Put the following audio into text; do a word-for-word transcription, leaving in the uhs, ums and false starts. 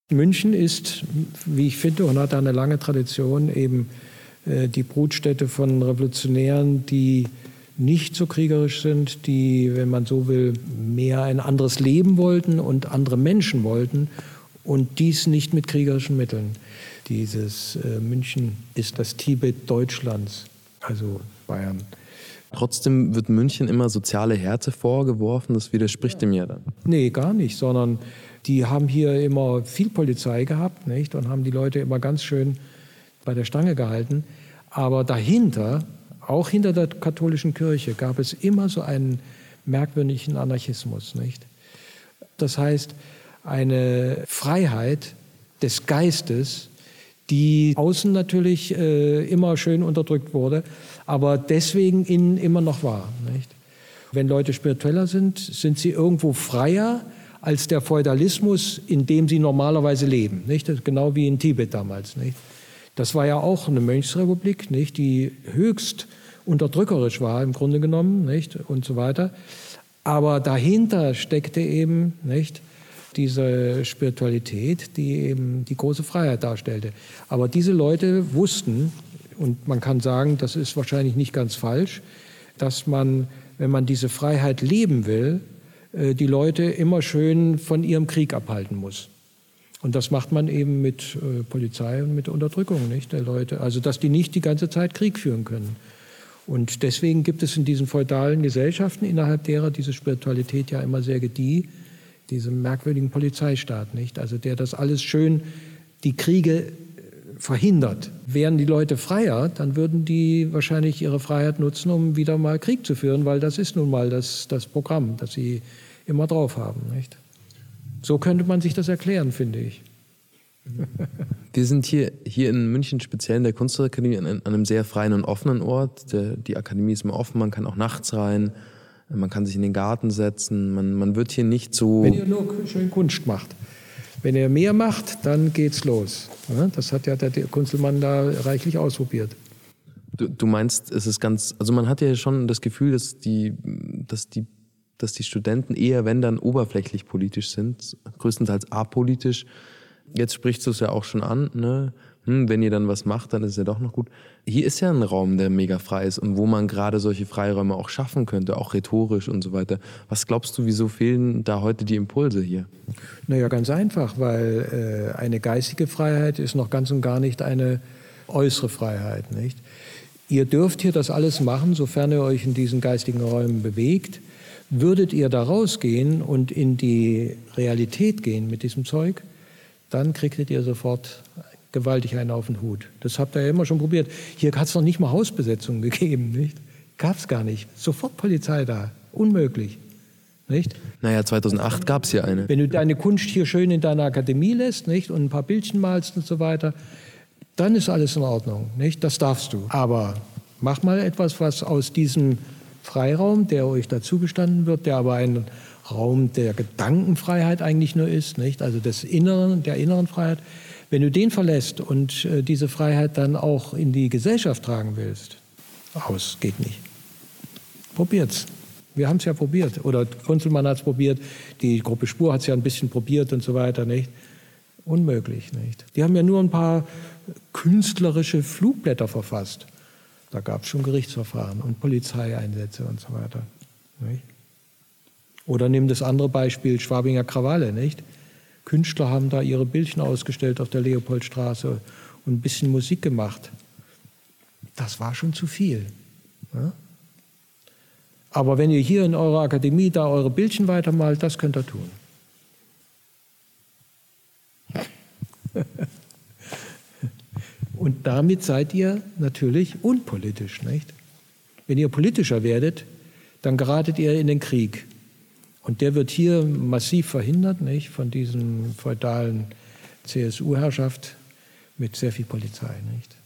München ist, wie ich finde, und hat eine lange Tradition, eben äh, die Brutstätte von Revolutionären, die nicht so kriegerisch sind, die, wenn man so will, mehr ein anderes Leben wollten und andere Menschen wollten und dies nicht mit kriegerischen Mitteln. Dieses äh, München ist das Tibet Deutschlands, also Bayern. Trotzdem wird München immer soziale Härte vorgeworfen, das widerspricht dem ja dann. Nee, gar nicht, sondern die haben hier immer viel Polizei gehabt, nicht? Und haben die Leute immer ganz schön bei der Stange gehalten. Aber dahinter, auch hinter der katholischen Kirche, gab es immer so einen merkwürdigen Anarchismus, nicht? Das heißt, eine Freiheit des Geistes, die außen natürlich äh, immer schön unterdrückt wurde, aber deswegen innen immer noch war, nicht? Wenn Leute spiritueller sind, sind sie irgendwo freier als der Feudalismus, in dem sie normalerweise leben, nicht? Genau wie in Tibet damals, nicht? Das war ja auch eine Mönchsrepublik, nicht? Die höchst unterdrückerisch war im Grunde genommen, nicht? Und so weiter. Aber dahinter steckte eben, nicht, diese Spiritualität, die eben die große Freiheit darstellte. Aber diese Leute wussten, und man kann sagen, das ist wahrscheinlich nicht ganz falsch, dass man, wenn man diese Freiheit leben will, die Leute immer schön von ihrem Krieg abhalten muss. Und das macht man eben mit äh, Polizei und mit Unterdrückung, nicht, der Leute. Also dass die nicht die ganze Zeit Krieg führen können. Und deswegen gibt es in diesen feudalen Gesellschaften, innerhalb derer diese Spiritualität ja immer sehr gedieh, diesen merkwürdigen Polizeistaat, nicht? Also der das alles schön, die Kriege verhindert. Wären die Leute freier, dann würden die wahrscheinlich ihre Freiheit nutzen, um wieder mal Krieg zu führen, weil das ist nun mal das, das Programm, das sie immer drauf haben, nicht? So könnte man sich das erklären, finde ich. Wir sind hier, hier in München, speziell in der Kunstakademie, an, an einem sehr freien und offenen Ort. Der, die Akademie ist immer offen, man kann auch nachts rein, man kann sich in den Garten setzen, man, man wird hier nicht so... Wenn ihr nur schön Kunst macht. Wenn ihr mehr macht, dann geht's los. Das hat ja der Kunzelmann da reichlich ausprobiert. Du, du meinst, es ist ganz... Also man hat ja schon das Gefühl, dass die, dass die dass die Studenten eher, wenn dann, oberflächlich politisch sind, größtenteils apolitisch. Jetzt sprichst du es ja auch schon an, ne? Hm, wenn ihr dann was macht, dann ist es ja doch noch gut. Hier ist ja ein Raum, der mega frei ist und wo man gerade solche Freiräume auch schaffen könnte, auch rhetorisch und so weiter. Was glaubst du, wieso fehlen da heute die Impulse hier? Naja, ganz einfach, weil äh, eine geistige Freiheit ist noch ganz und gar nicht eine äußere Freiheit, nicht? Ihr dürft hier das alles machen, sofern ihr euch in diesen geistigen Räumen bewegt. Würdet ihr da rausgehen und in die Realität gehen mit diesem Zeug, dann kriegtet ihr sofort gewaltig einen auf den Hut. Das habt ihr ja immer schon probiert. Hier hat es noch nicht mal Hausbesetzungen gegeben, nicht? Gab es gar nicht. Sofort Polizei da. Unmöglich. Nicht? Naja, zweitausendacht gab es ja eine. Wenn du deine Kunst hier schön in deiner Akademie lässt, nicht, und ein paar Bildchen malst und so weiter, dann ist alles in Ordnung, nicht? Das darfst du. Aber mach mal etwas, was aus diesem Freiraum, der euch dazugestanden wird, der aber ein Raum der Gedankenfreiheit eigentlich nur ist, nicht? Also des Inneren, der inneren Freiheit. Wenn du den verlässt und äh, diese Freiheit dann auch in die Gesellschaft tragen willst, aus, geht nicht. Probiert's. Wir haben es ja probiert. Oder Kunzelmann hat es probiert, die Gruppe Spur hat es ja ein bisschen probiert und so weiter, nicht? Unmöglich, nicht? Die haben ja nur ein paar künstlerische Flugblätter verfasst. Da gab es schon Gerichtsverfahren und Polizeieinsätze und so weiter. Nicht? Oder nimm das andere Beispiel, Schwabinger Krawalle, nicht? Künstler haben da ihre Bildchen ausgestellt auf der Leopoldstraße und ein bisschen Musik gemacht. Das war schon zu viel. Ja? Aber wenn ihr hier in eurer Akademie da eure Bildchen weitermalt, das könnt ihr tun. Und damit seid ihr natürlich unpolitisch, nicht? Wenn ihr politischer werdet, dann geratet ihr in den Krieg. Und der wird hier massiv verhindert, nicht? Von diesem feudalen C S U-Herrschaft mit sehr viel Polizei, nicht?